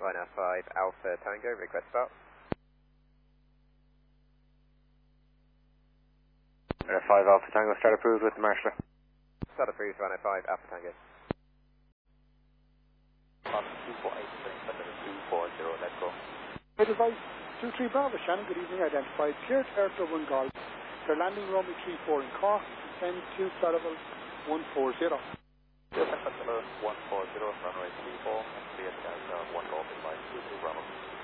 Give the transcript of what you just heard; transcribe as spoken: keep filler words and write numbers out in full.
China five Alpha Tango, request start. five Alpha Tango, start approved with the marshaller. Start approved, China five Alpha Tango. two four eight, two four zero, let's go. Good advice, two three Bravo, Shannon, good evening, identified, cleared airfield one Golf. They're landing Romeo three four in Cork, descend to flight level one four zero. Flight level one four zero, runway three four, and cleared Delta one Golf, advice two three Bravo.